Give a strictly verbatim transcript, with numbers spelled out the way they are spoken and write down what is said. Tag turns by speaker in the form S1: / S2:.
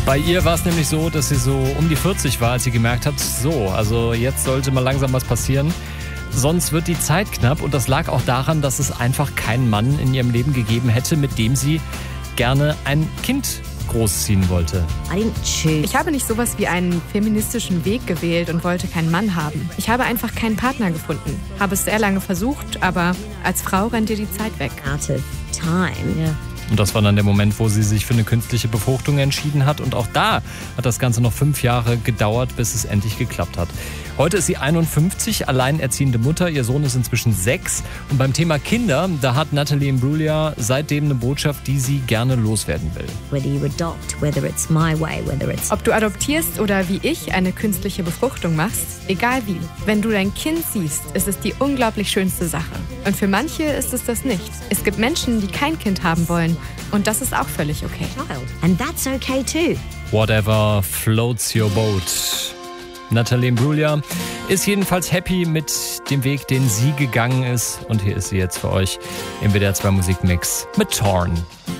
S1: Bei ihr war es nämlich so, dass sie so um die vierzig war, als sie gemerkt hat, so, also jetzt sollte mal langsam was passieren. Sonst wird die Zeit knapp und das lag auch daran, dass es einfach keinen Mann in ihrem Leben gegeben hätte, mit dem sie gerne ein Kind großziehen wollte.
S2: Ich habe nicht sowas wie einen feministischen Weg gewählt und wollte keinen Mann haben. Ich habe einfach keinen Partner gefunden. Habe es sehr lange versucht, aber als Frau rennt dir die Zeit weg.
S3: Out of time. Yeah.
S1: Und das war dann der Moment, wo sie sich für eine künstliche Befruchtung entschieden hat. Und auch da hat das Ganze noch fünf Jahre gedauert, bis es endlich geklappt hat. Heute ist sie einundfünfzig, alleinerziehende Mutter. Ihr Sohn ist inzwischen sechs. Und beim Thema Kinder, da hat Natalie Imbruglia seitdem eine Botschaft, die sie gerne loswerden will.
S3: Whether you adopt, whether it's my way, whether it's...
S2: Ob du adoptierst oder wie ich eine künstliche Befruchtung machst, egal wie. Wenn du dein Kind siehst, ist es die unglaublich schönste Sache. Und für manche ist es das nicht. Es gibt Menschen, die kein Kind haben wollen. Und das ist auch völlig okay.
S3: And that's okay too.
S1: Whatever floats your boat. Natalie Imbruglia ist jedenfalls happy mit dem Weg, den sie gegangen ist. Und hier ist sie jetzt für euch im W D R zwei Musikmix mit Torn.